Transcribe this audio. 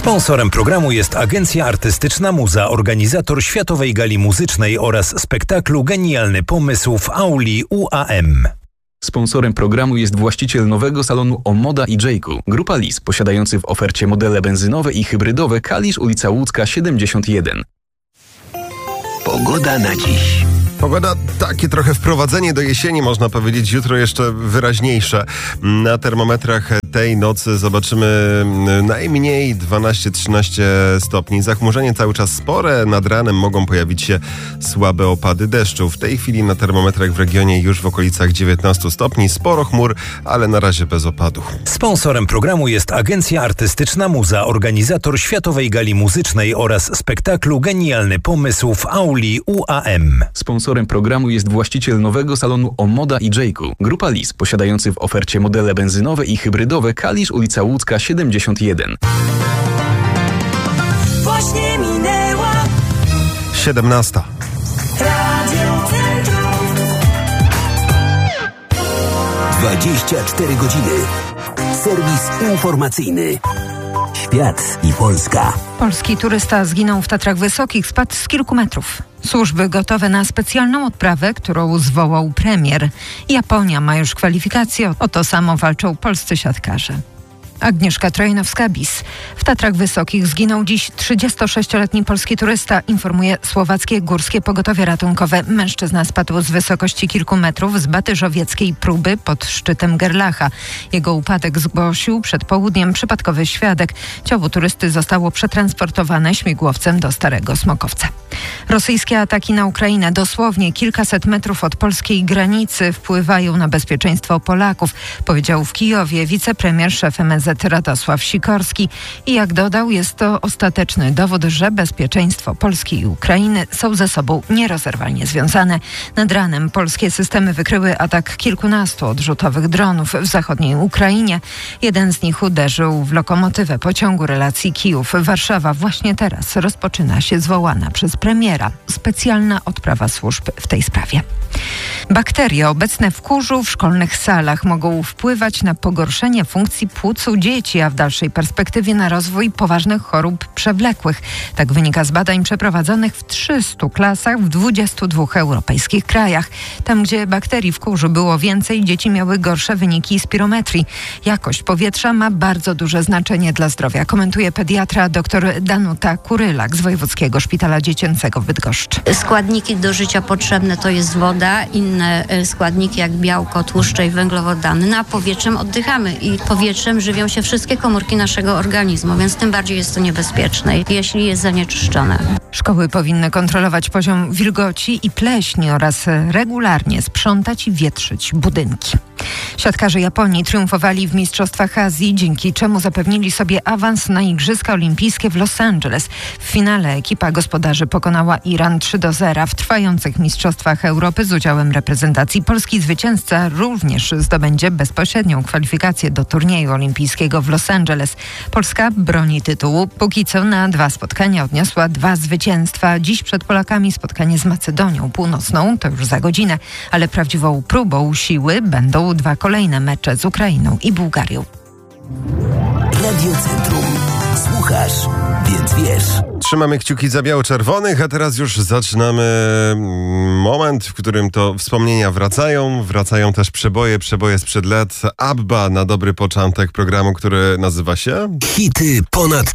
Sponsorem programu jest Agencja Artystyczna Muza, organizator Światowej Gali Muzycznej oraz spektaklu Genialny Pomysł w auli UAM. Sponsorem programu jest właściciel nowego salonu Omoda i Jayku. Grupa Lis, posiadający w ofercie modele benzynowe i hybrydowe. Kalisz, ulica Łódzka 71. Pogoda na dziś. Pogoda, takie trochę wprowadzenie do jesieni, można powiedzieć, jutro jeszcze wyraźniejsze. Na termometrach tej nocy zobaczymy najmniej 12-13 stopni. Zachmurzenie cały czas spore, nad ranem mogą pojawić się słabe opady deszczu. W tej chwili na termometrach w regionie już w okolicach 19 stopni, sporo chmur, ale na razie bez opadu. Sponsorem programu jest Agencja Artystyczna Muza, organizator Światowej Gali Muzycznej oraz spektaklu Genialny Pomysł w auli UAM. Sponsorem programu jest właściciel nowego salonu Omoda i Jayku. Grupa Lis, posiadający w ofercie modele benzynowe i hybrydowe. Kalisz, ulica Łódzka 71. Właśnie minęła 17. Radio Centrum. 24 godziny. Serwis informacyjny. Świat i Polska. Polski turysta zginął w Tatrach Wysokich, spadł z kilku metrów. Służby gotowe na specjalną odprawę, którą zwołał premier. Japonia ma już kwalifikacje, o to samo walczą polscy siatkarze. Agnieszka Trojnowska-Bis. W Tatrach Wysokich zginął dziś 36-letni polski turysta, informuje słowackie Górskie Pogotowie Ratunkowe. Mężczyzna spadł z wysokości kilku metrów z batyżowieckiej próby pod szczytem Gerlacha. Jego upadek zgłosił przed południem przypadkowy świadek. Ciało turysty zostało przetransportowane śmigłowcem do Starego Smokowca. Rosyjskie ataki na Ukrainę dosłownie kilkaset metrów od polskiej granicy wpływają na bezpieczeństwo Polaków, powiedział w Kijowie wicepremier, szef MSZ Radosław Sikorski. I jak dodał, jest to ostateczny dowód, że bezpieczeństwo Polski i Ukrainy są ze sobą nierozerwalnie związane. Nad ranem polskie systemy wykryły atak kilkunastu odrzutowych dronów w zachodniej Ukrainie. Jeden z nich uderzył w lokomotywę pociągu relacji Kijów-Warszawa. Właśnie teraz rozpoczyna się zwołana przez premiera specjalna odprawa służb w tej sprawie. Bakterie obecne w kurzu w szkolnych salach mogą wpływać na pogorszenie funkcji płuc u dzieci, a w dalszej perspektywie na rozwój poważnych chorób przewlekłych. Tak wynika z badań przeprowadzonych w 300 klasach w 22 europejskich krajach. Tam, gdzie bakterii w kurzu było więcej, dzieci miały gorsze wyniki spirometrii. Jakość powietrza ma bardzo duże znaczenie dla zdrowia, komentuje pediatra dr Danuta Kurylak z Wojewódzkiego Szpitala Dziecięcego w Bydgoszczy. Składniki do życia potrzebne to jest woda, inne składniki jak białko, tłuszcze i węglowodany. No a powietrzem oddychamy i powietrzem żywią się wszystkie komórki naszego organizmu, więc tym bardziej jest to niebezpieczne, jeśli jest zanieczyszczone. Szkoły powinny kontrolować poziom wilgoci i pleśni oraz regularnie sprzątać i wietrzyć budynki. Siatkarze Japonii triumfowali w Mistrzostwach Azji, dzięki czemu zapewnili sobie awans na Igrzyska Olimpijskie w Los Angeles. W finale ekipa gospodarzy pokonała Iran 3-0. W trwających Mistrzostwach Europy z udziałem reprezentacji Polski zwycięzca również zdobędzie bezpośrednią kwalifikację do turnieju olimpijskiego w Los Angeles. Polska broni tytułu. Póki co na 2 spotkania odniosła 2 zwycięstwa. Dziś przed Polakami spotkanie z Macedonią Północną, to już za godzinę, ale prawdziwą próbą siły będą 2 kolejne mecze z Ukrainą i Bułgarią. Radio Centrum. Słuchasz, więc wiesz. Trzymamy kciuki za biało-czerwonych, a teraz już zaczynamy moment, w którym to wspomnienia wracają. Wracają też przeboje sprzed lat. ABBA na dobry początek programu, który nazywa się... Hity ponad